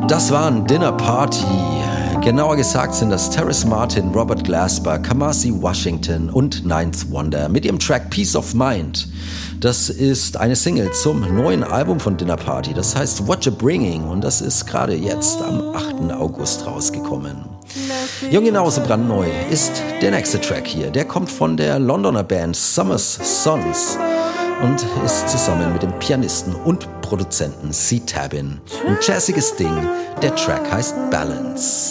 Das waren Dinner Party. Genauer gesagt sind das Terrace Martin, Robert Glasper, Kamasi Washington und Ninth Wonder mit ihrem Track Peace of Mind. Das ist eine Single zum neuen Album von Dinner Party. Das heißt What You're Bringing und das ist gerade jetzt am 8. August rausgekommen. Jung genauso brandneu ist der nächste Track hier. Der kommt von der Londoner Band Summer's Sons und ist zusammen mit dem Pianisten und Produzenten C-Tabin. Ein jazziges Ding. Der Track heißt Balance.